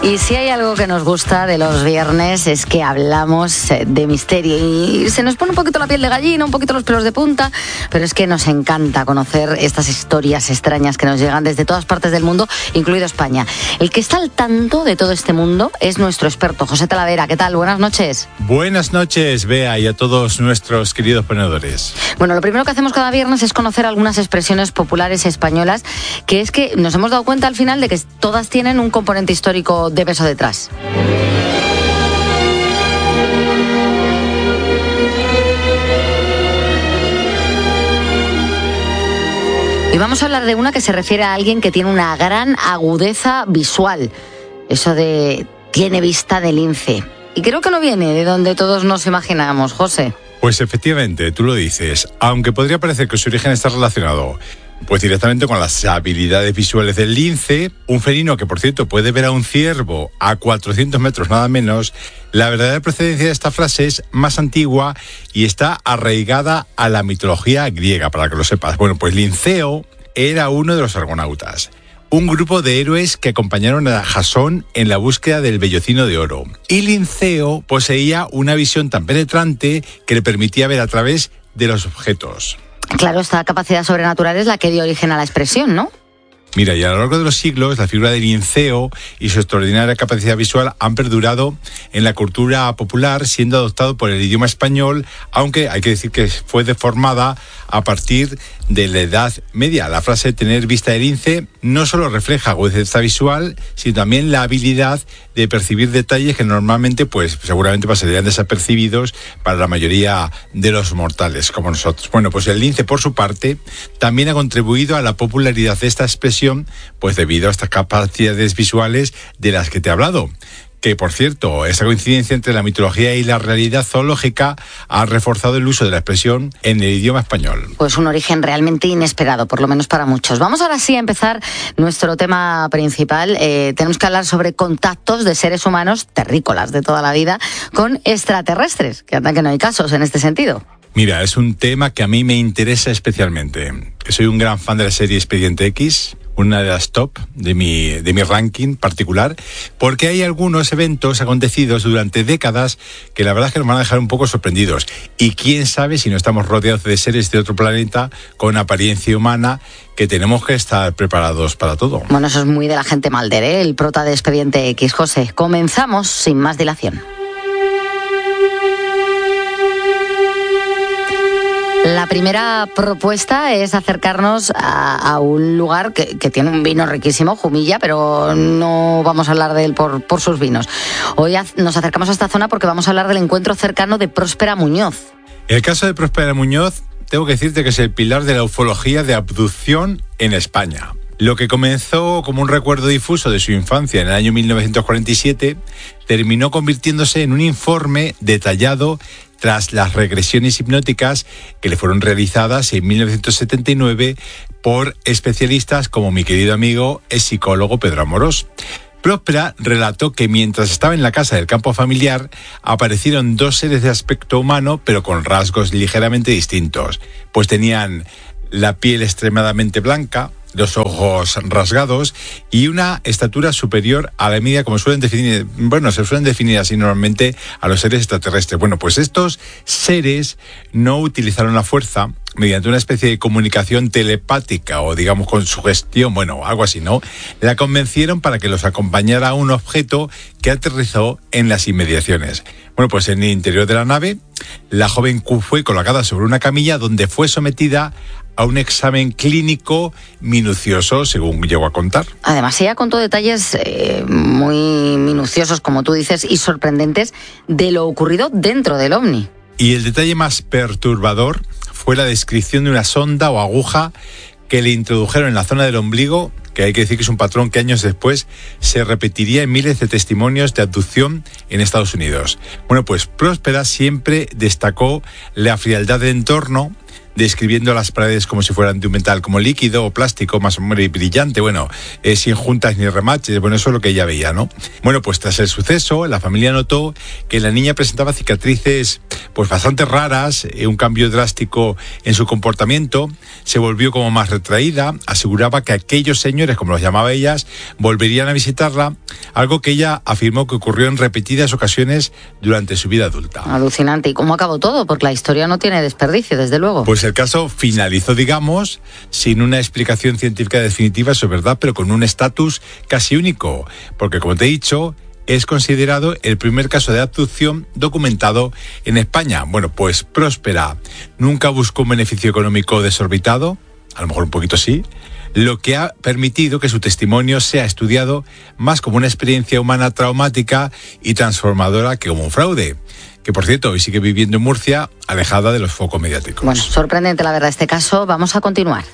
Y si hay algo que nos gusta de los viernes es que hablamos de misterio y se nos pone un poquito la piel de gallina, un poquito los pelos de punta, pero es que nos encanta conocer estas historias extrañas que nos llegan desde todas partes del mundo, incluido España. El que está al tanto de todo este mundo es nuestro experto, José Talavera. ¿Qué tal? Buenas noches. Buenas noches, Bea, y a todos nuestros queridos ponedores. Bueno, lo primero que hacemos cada viernes es conocer algunas expresiones populares españolas, que es que nos hemos dado cuenta al final de que todas tienen un componente histórico de peso detrás. Y vamos a hablar de una que se refiere a alguien que tiene una gran agudeza visual. Eso de tiene vista de lince. Y creo que no viene de donde todos nos imaginamos, José. Pues efectivamente, tú lo dices. Aunque podría parecer que su origen está relacionado pues directamente con las habilidades visuales del lince, un felino que, por cierto, puede ver a un ciervo a 400 metros nada menos, la verdadera procedencia de esta frase es más antigua y está arraigada a la mitología griega, para que lo sepas. Bueno, pues Linceo era uno de los argonautas, un grupo de héroes que acompañaron a Jasón en la búsqueda del vellocino de oro. Y Linceo poseía una visión tan penetrante que le permitía ver a través de los objetos. Claro, esta capacidad sobrenatural es la que dio origen a la expresión, ¿no? Mira, y a lo largo de los siglos, la figura de Linceo y su extraordinaria capacidad visual han perdurado en la cultura popular, siendo adoptado por el idioma español, aunque hay que decir que fue deformada a partir de la Edad Media. La frase tener vista de lince no solo refleja agudeza visual, sino también la habilidad de percibir detalles que normalmente, pues seguramente pasarían desapercibidos para la mayoría de los mortales, como nosotros. Bueno, pues el lince, por su parte, también ha contribuido a la popularidad de esta expresión, pues debido a estas capacidades visuales de las que te he hablado. Que, por cierto, esa coincidencia entre la mitología y la realidad zoológica ha reforzado el uso de la expresión en el idioma español. Pues un origen realmente inesperado, por lo menos para muchos. Vamos ahora sí a empezar nuestro tema principal. Tenemos que hablar sobre contactos de seres humanos, terrícolas de toda la vida, con extraterrestres, que anda que no hay casos en este sentido. Mira, es un tema que a mí me interesa especialmente. Soy un gran fan de la serie Expediente X, una de las top de mi ranking particular, porque hay algunos eventos acontecidos durante décadas que la verdad es que nos van a dejar un poco sorprendidos. Y quién sabe si no estamos rodeados de seres de otro planeta con apariencia humana, que tenemos que estar preparados para todo. Bueno, eso es muy de la gente Mulder, ¿eh? El prota de Expediente X. José, comenzamos sin más dilación. La primera propuesta es acercarnos a un lugar que tiene un vino riquísimo, Jumilla, pero no vamos a hablar de él por sus vinos. Hoy nos acercamos a esta zona porque vamos a hablar del encuentro cercano de Próspera Muñoz. El caso de Próspera Muñoz, tengo que decirte que es el pilar de la ufología de abducción en España. Lo que comenzó como un recuerdo difuso de su infancia en el año 1947, terminó convirtiéndose en un informe detallado tras las regresiones hipnóticas que le fueron realizadas en 1979 por especialistas como mi querido amigo, el psicólogo Pedro Amorós. Próspera relató que mientras estaba en la casa del campo familiar, aparecieron dos seres de aspecto humano, pero con rasgos ligeramente distintos, pues tenían la piel extremadamente blanca, los ojos rasgados y una estatura superior a la media, como se suelen definir así normalmente a los seres extraterrestres. Bueno, pues estos seres no utilizaron la fuerza mediante una especie de comunicación telepática o digamos con sugestión, bueno, algo así, ¿no? La convencieron para que los acompañara a un objeto que aterrizó en las inmediaciones. Bueno, pues en el interior de la nave, la joven fue colocada sobre una camilla donde fue sometida a un examen clínico minucioso, según llegó a contar. Además, ella contó detalles muy minuciosos, como tú dices, y sorprendentes de lo ocurrido dentro del ovni. Y el detalle más perturbador fue la descripción de una sonda o aguja que le introdujeron en la zona del ombligo, que hay que decir que es un patrón que años después se repetiría en miles de testimonios de abducción en Estados Unidos. Bueno, pues Próspera siempre destacó la frialdad del entorno, describiendo las paredes como si fueran de un metal como líquido o plástico, más o menos brillante, sin juntas ni remaches, eso es lo que ella veía, ¿no? Bueno, pues tras el suceso, la familia notó que la niña presentaba cicatrices pues bastante raras, un cambio drástico en su comportamiento, se volvió como más retraída, aseguraba que aquellos señores, como los llamaba ellas, volverían a visitarla, algo que ella afirmó que ocurrió en repetidas ocasiones durante su vida adulta. Alucinante. ¿Y cómo acabó todo? Porque la historia no tiene desperdicio, desde luego. Pues el caso finalizó, digamos, sin una explicación científica definitiva, eso es verdad, pero con un estatus casi único, porque como te he dicho, es considerado el primer caso de abducción documentado en España. Bueno, pues Próspera nunca buscó un beneficio económico desorbitado, a lo mejor un poquito sí, lo que ha permitido que su testimonio sea estudiado más como una experiencia humana traumática y transformadora que como un fraude, que por cierto hoy sigue viviendo en Murcia, alejada de los focos mediáticos. Bueno, sorprendente la verdad este caso. Vamos a continuar.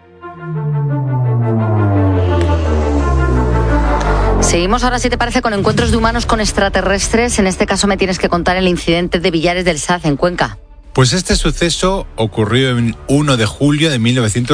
Seguimos ahora, si te parece, con encuentros de humanos con extraterrestres. En este caso me tienes que contar el incidente de Villares del Saz, en Cuenca. Pues este suceso ocurrió el 1 de julio de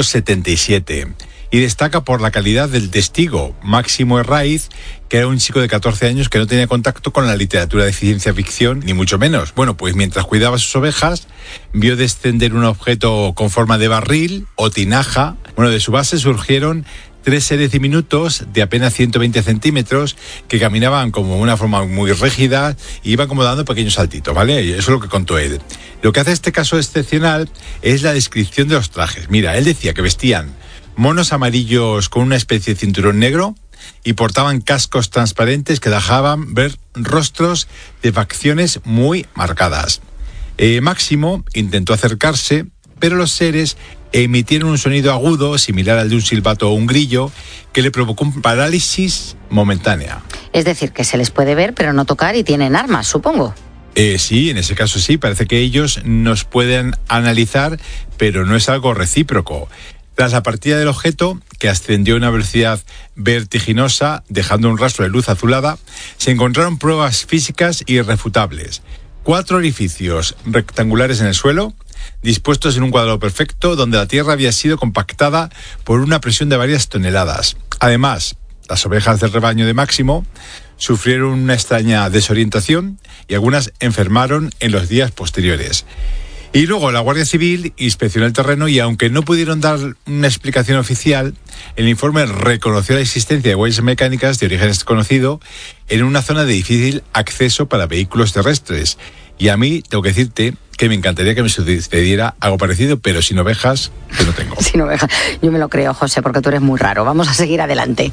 1977 y destaca por la calidad del testigo, Máximo Herraiz, que era un chico de 14 años que no tenía contacto con la literatura de ciencia ficción, ni mucho menos. Bueno, pues mientras cuidaba sus ovejas, vio descender un objeto con forma de barril o tinaja. Bueno, de su base surgieron 3 seres diminutos de apenas 120 centímetros que caminaban como de una forma muy rígida y iban como dando pequeños saltitos, ¿vale? Y eso es lo que contó él. Lo que hace este caso excepcional es la descripción de los trajes. Mira, él decía que vestían monos amarillos con una especie de cinturón negro y portaban cascos transparentes que dejaban ver rostros de facciones muy marcadas. Máximo intentó acercarse, pero los seres emitieron un sonido agudo, similar al de un silbato o un grillo, que le provocó un parálisis momentánea. Es decir, que se les puede ver, pero no tocar, y tienen armas, supongo. Sí, en ese caso sí, parece que ellos nos pueden analizar, pero no es algo recíproco. Tras la partida del objeto, que ascendió a una velocidad vertiginosa, dejando un rastro de luz azulada, se encontraron pruebas físicas irrefutables. 4 orificios rectangulares en el suelo, dispuestos en un cuadrado perfecto, donde la tierra había sido compactada por una presión de varias toneladas. Además, las ovejas del rebaño de Máximo sufrieron una extraña desorientación y algunas enfermaron en los días posteriores. Y luego la Guardia Civil inspeccionó el terreno y aunque no pudieron dar una explicación oficial, el informe reconoció la existencia de huellas mecánicas de origen desconocido en una zona de difícil acceso para vehículos terrestres. Y a mí, tengo que decirte que me encantaría que me sucediera algo parecido, pero sin ovejas, que no tengo. Sin ovejas. Yo me lo creo, José, porque tú eres muy raro. Vamos a seguir adelante.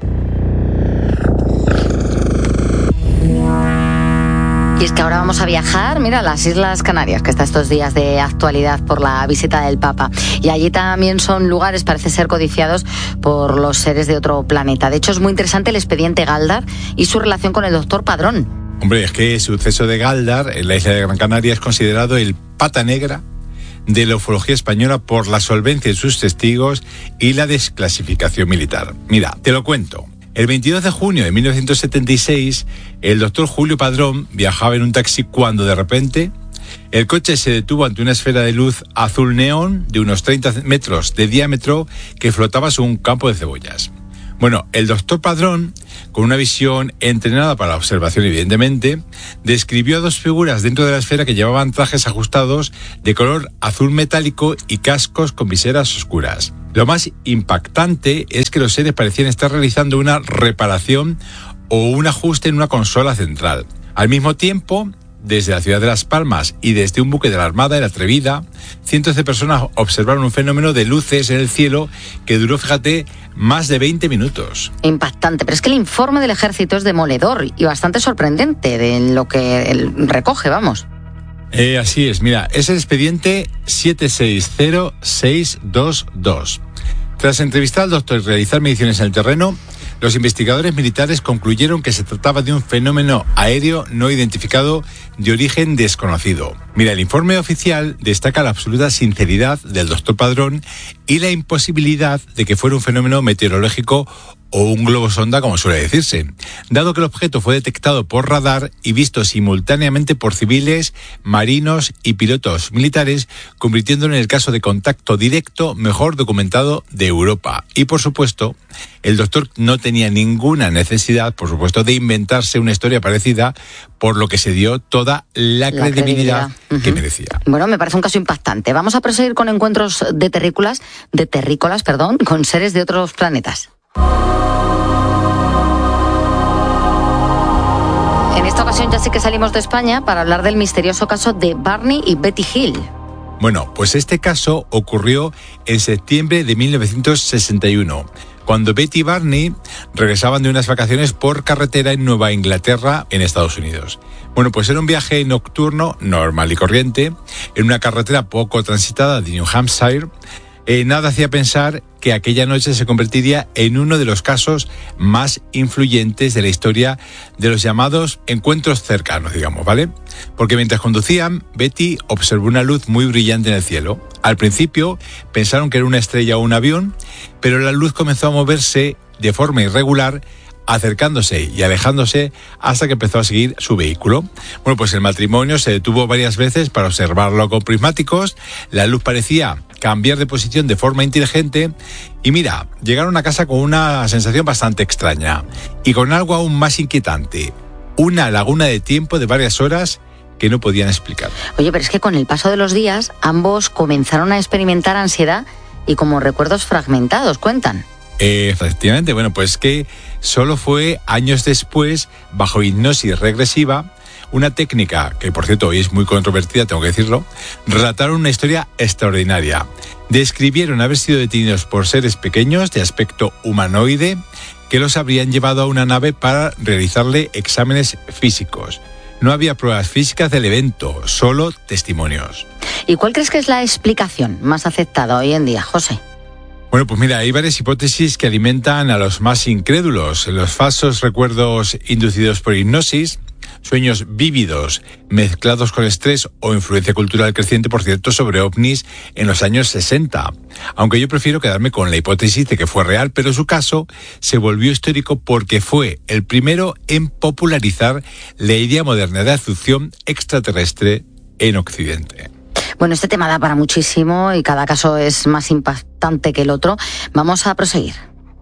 Y es que ahora vamos a viajar, mira, a las Islas Canarias, que está estos días de actualidad por la visita del Papa. Y allí también son lugares, parece ser, codiciados por los seres de otro planeta. De hecho, es muy interesante el expediente Gáldar y su relación con el doctor Padrón. Hombre, es que el suceso de Gáldar en la isla de Gran Canaria es considerado el pata negra de la ufología española por la solvencia de sus testigos y la desclasificación militar. Mira, te lo cuento. El 22 de junio de 1976, el doctor Julio Padrón viajaba en un taxi cuando de repente el coche se detuvo ante una esfera de luz azul neón de unos 30 metros de diámetro que flotaba sobre un campo de cebollas. Bueno, el doctor Padrón, con una visión entrenada para la observación evidentemente, describió a 2 figuras dentro de la esfera que llevaban trajes ajustados de color azul metálico y cascos con viseras oscuras. Lo más impactante es que los seres parecían estar realizando una reparación o un ajuste en una consola central. Al mismo tiempo, desde la ciudad de Las Palmas y desde un buque de la Armada, el Atrevida, cientos de personas observaron un fenómeno de luces en el cielo que duró, fíjate, más de 20 minutos. Impactante, pero es que el informe del ejército es demoledor y bastante sorprendente de lo que él recoge, vamos. Así es, mira, es el expediente 760622. Tras entrevistar al doctor y realizar mediciones en el terreno, los investigadores militares concluyeron que se trataba de un fenómeno aéreo no identificado de origen desconocido. Mira, el informe oficial destaca la absoluta sinceridad del doctor Padrón y la imposibilidad de que fuera un fenómeno meteorológico o un globo sonda, como suele decirse, dado que el objeto fue detectado por radar y visto simultáneamente por civiles, marinos y pilotos militares, convirtiéndolo en el caso de contacto directo mejor documentado de Europa. Y por supuesto, el doctor no tenía ninguna necesidad, por supuesto, de inventarse una historia parecida, por lo que se dio toda la credibilidad que merecía. Bueno, me parece un caso impactante. Vamos a proseguir con encuentros de terrícolas, con seres de otros planetas. En esta ocasión ya sí que salimos de España para hablar del misterioso caso de Barney y Betty Hill. Bueno, pues este caso ocurrió en septiembre de 1961, cuando Betty y Barney regresaban de unas vacaciones por carretera en Nueva Inglaterra, en Estados Unidos. Bueno, pues era un viaje nocturno, normal y corriente, en una carretera poco transitada de New Hampshire. Nada hacía pensar que aquella noche se convertiría en uno de los casos más influyentes de la historia de los llamados encuentros cercanos, digamos, ¿vale? Porque mientras conducían, Betty observó una luz muy brillante en el cielo. Al principio pensaron que era una estrella o un avión, pero la luz comenzó a moverse de forma irregular, acercándose y alejándose hasta que empezó a seguir su vehículo. Bueno, pues el matrimonio se detuvo varias veces para observarlo con prismáticos. La luz parecía cambiar de posición de forma inteligente y mira, llegaron a casa con una sensación bastante extraña y con algo aún más inquietante, una laguna de tiempo de varias horas que no podían explicar. Oye, pero es que con el paso de los días ambos comenzaron a experimentar ansiedad y como recuerdos fragmentados, cuentan. Efectivamente, bueno, pues que solo fue años después, bajo hipnosis regresiva, una técnica que, por cierto, hoy es muy controvertida, tengo que decirlo, relataron una historia extraordinaria. Describieron haber sido detenidos por seres pequeños de aspecto humanoide que los habrían llevado a una nave para realizarle exámenes físicos. No había pruebas físicas del evento, solo testimonios. ¿Y cuál crees que es la explicación más aceptada hoy en día, José? Bueno, pues mira, hay varias hipótesis que alimentan a los más incrédulos. Los falsos recuerdos inducidos por hipnosis, sueños vívidos mezclados con estrés o influencia cultural creciente, por cierto, sobre ovnis en los años 60. Aunque yo prefiero quedarme con la hipótesis de que fue real, pero su caso se volvió histórico porque fue el primero en popularizar la idea moderna de abducción extraterrestre en Occidente. Bueno, este tema da para muchísimo y cada caso es más impactante que el otro. Vamos a proseguir.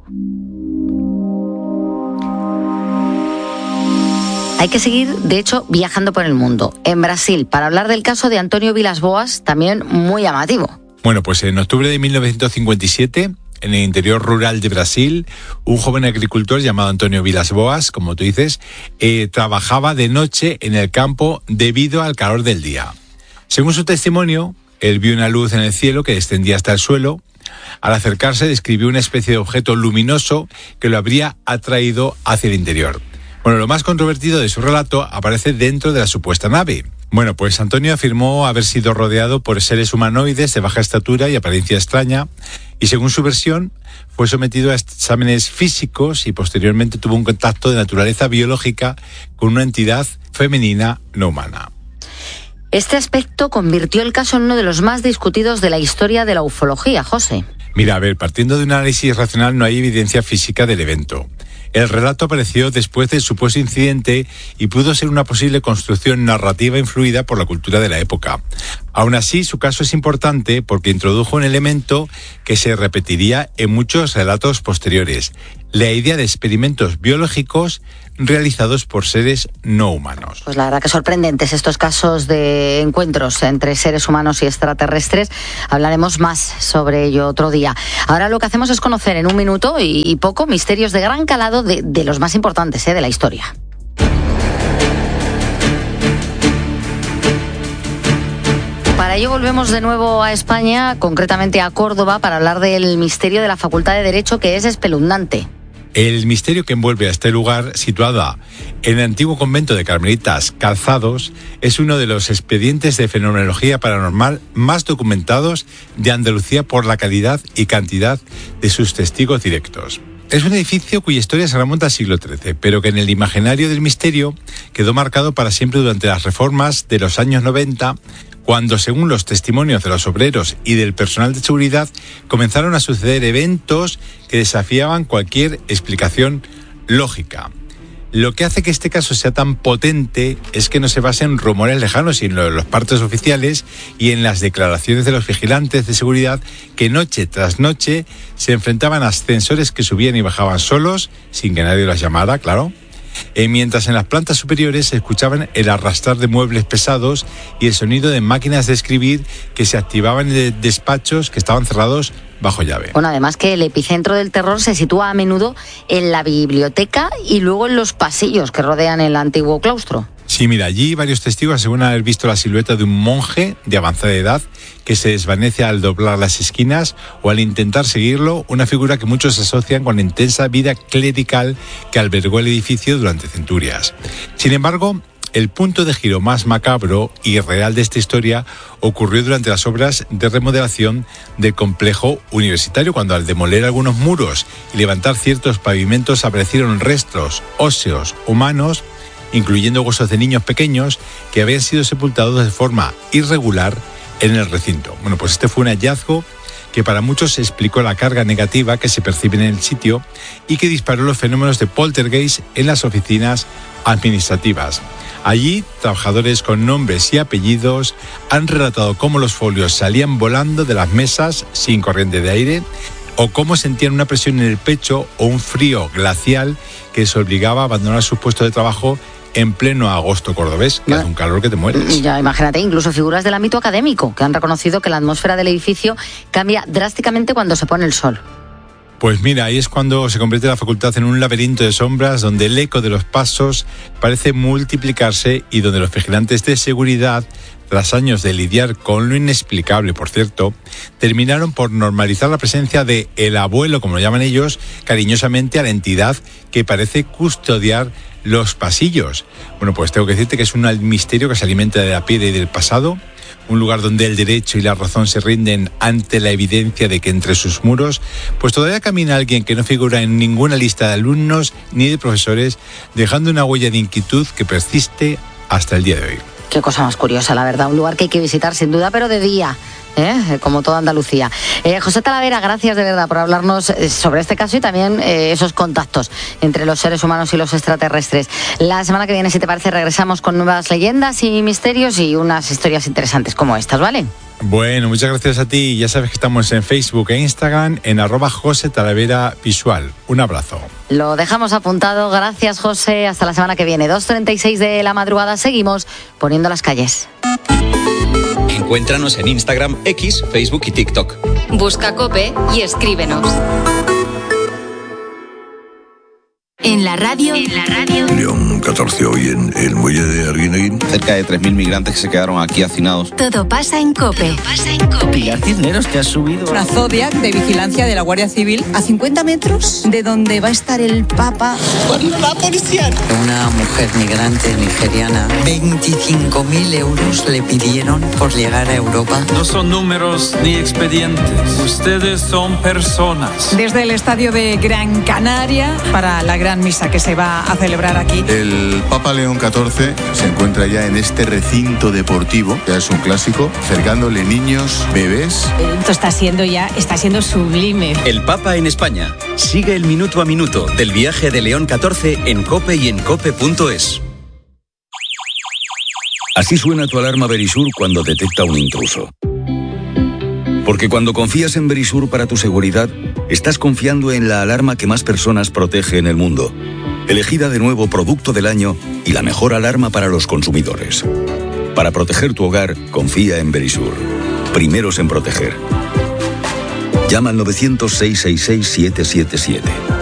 Hay que seguir, de hecho, viajando por el mundo. En Brasil, para hablar del caso de Antonio Vilas Boas, también muy llamativo. Bueno, pues en octubre de 1957, en el interior rural de Brasil, un joven agricultor llamado Antonio Vilas Boas, como tú dices, trabajaba de noche en el campo debido al calor del día. Según su testimonio, él vio una luz en el cielo que descendía hasta el suelo. Al acercarse, describió una especie de objeto luminoso que lo habría atraído hacia el interior. Bueno, lo más controvertido de su relato aparece dentro de la supuesta nave. Bueno, pues Antonio afirmó haber sido rodeado por seres humanoides de baja estatura y apariencia extraña, y según su versión, fue sometido a exámenes físicos y posteriormente tuvo un contacto de naturaleza biológica con una entidad femenina no humana. Este aspecto convirtió el caso en uno de los más discutidos de la historia de la ufología, José. Mira, a ver, partiendo de un análisis racional no hay evidencia física del evento. El relato apareció después del supuesto incidente y pudo ser una posible construcción narrativa influida por la cultura de la época. Aún así, su caso es importante porque introdujo un elemento que se repetiría en muchos relatos posteriores: la idea de experimentos biológicos realizados por seres no humanos. Pues la verdad que sorprendentes estos casos de encuentros entre seres humanos y extraterrestres. Hablaremos más sobre ello otro día. Ahora lo que hacemos es conocer en un minuto y poco misterios de gran calado de los más importantes de la historia. Para ello volvemos de nuevo a España, concretamente a Córdoba, para hablar del misterio de la Facultad de Derecho, que es espeluznante. El misterio que envuelve a este lugar, situado en el antiguo convento de Carmelitas Calzados, es uno de los expedientes de fenomenología paranormal más documentados de Andalucía por la calidad y cantidad de sus testigos directos. Es un edificio cuya historia se remonta al siglo XIII, pero que en el imaginario del misterio quedó marcado para siempre durante las reformas de los años 90, cuando, según los testimonios de los obreros y del personal de seguridad, comenzaron a suceder eventos que desafiaban cualquier explicación lógica. Lo que hace que este caso sea tan potente es que no se basa en rumores lejanos, sino en los partes oficiales y en las declaraciones de los vigilantes de seguridad que noche tras noche se enfrentaban a ascensores que subían y bajaban solos, sin que nadie los llamara, claro. Mientras en las plantas superiores se escuchaban el arrastrar de muebles pesados y el sonido de máquinas de escribir que se activaban en despachos que estaban cerrados bajo llave. Bueno, además que el epicentro del terror se sitúa a menudo en la biblioteca y luego en los pasillos que rodean el antiguo claustro. Sí, mira, allí varios testigos aseguran haber visto la silueta de un monje de avanzada edad que se desvanece al doblar las esquinas o al intentar seguirlo, una figura que muchos asocian con la intensa vida clerical que albergó el edificio durante centurias. Sin embargo, el punto de giro más macabro y real de esta historia ocurrió durante las obras de remodelación del complejo universitario, cuando al demoler algunos muros y levantar ciertos pavimentos aparecieron restos óseos humanos, incluyendo huesos de niños pequeños que habían sido sepultados de forma irregular en el recinto. Bueno, pues este fue un hallazgo que para muchos explicó la carga negativa que se percibe en el sitio y que disparó los fenómenos de poltergeist en las oficinas administrativas. Allí, trabajadores con nombres y apellidos han relatado cómo los folios salían volando de las mesas sin corriente de aire, o cómo sentían una presión en el pecho o un frío glacial que les obligaba a abandonar su puesto de trabajo en pleno agosto cordobés, que hace un calor que te mueres. Ya, imagínate, incluso figuras del ámbito académico que han reconocido que la atmósfera del edificio cambia drásticamente cuando se pone el sol. Pues mira, ahí es cuando se convierte la facultad en un laberinto de sombras donde el eco de los pasos parece multiplicarse y donde los vigilantes de seguridad, tras años de lidiar con lo inexplicable, por cierto, terminaron por normalizar la presencia de el abuelo, como lo llaman ellos, cariñosamente a la entidad que parece custodiar los pasillos. Bueno, pues tengo que decirte que es un misterio que se alimenta de la piedra y del pasado, un lugar donde el derecho y la razón se rinden ante la evidencia de que entre sus muros pues todavía camina alguien que no figura en ninguna lista de alumnos ni de profesores, dejando una huella de inquietud que persiste hasta el día de hoy. Qué cosa más curiosa, la verdad. Un lugar que hay que visitar sin duda, pero de día, como toda Andalucía. José Talavera, gracias de verdad por hablarnos sobre este caso y también esos contactos entre los seres humanos y los extraterrestres. La semana que viene, si te parece, regresamos con nuevas leyendas y misterios y unas historias interesantes como estas, ¿vale? Bueno, muchas gracias a ti. Ya sabes que estamos en Facebook e Instagram en @JoseTalaveraVisual. Un abrazo. Lo dejamos apuntado. Gracias, José. Hasta la semana que viene. 2:36 de la madrugada. Seguimos poniendo las calles. Encuéntranos en Instagram, X, Facebook y TikTok. Busca COPE y escríbenos. En la radio. León 14 hoy en el muelle de Arguineguín. Cerca de 3.000 migrantes que se quedaron aquí hacinados. Todo pasa en COPE. Pilar Cisneros, te has subido. Una Zodiac de vigilancia de la Guardia Civil a 50 metros de donde va a estar el Papa. La policía. Una mujer migrante nigeriana, 25.000 euros le pidieron por llegar a Europa. No son números ni expedientes. Ustedes son personas. Desde el estadio de Gran Canaria para la gran misa que se va a celebrar aquí. El Papa León XIV se encuentra ya en este recinto deportivo, ya es un clásico, acercándole niños, bebés. Esto está siendo sublime. El Papa en España. Sigue el minuto a minuto del viaje de León XIV en COPE y en COPE.es. Así suena tu alarma Verisur cuando detecta un intruso. Porque cuando confías en Verisur para tu seguridad, estás confiando en la alarma que más personas protege en el mundo. Elegida de nuevo Producto del Año y la mejor alarma para los consumidores. Para proteger tu hogar, confía en Verisur. Primeros en proteger. Llama al 900 666 777.